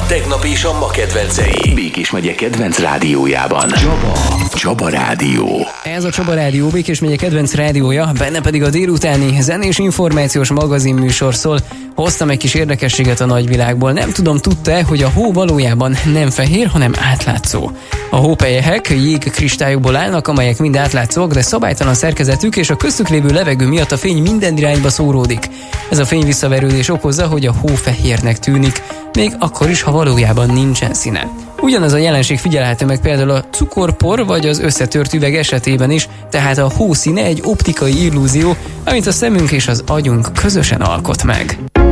A tegnap és a ma kedvencei. Békés megye kedvenc rádiójában. Csaba Rádió. Ez a Csaba Rádió, Békés megye kedvenc rádiója, benne pedig a délutáni zenés információs magazinműsor szól. Hoztam egy kis érdekességet a nagyvilágból. Nem tudom, tudta-e, hogy a hó valójában nem fehér, hanem átlátszó. A hópelyhek jégkristályokból állnak, amelyek mind átlátszóak, de szabálytalan szerkezetük és a köztük lévő levegő miatt a fény minden irányba szóródik. Ez a fényvisszaverődés okozza, hogy a hó fehérnek tűnik, még akkor is, ha valójában nincsen színe. Ugyanaz a jelenség figyelhető meg például a cukorpor vagy az összetört üveg esetében is, tehát a hó színe egy optikai illúzió, amit a szemünk és az agyunk közösen alkot meg.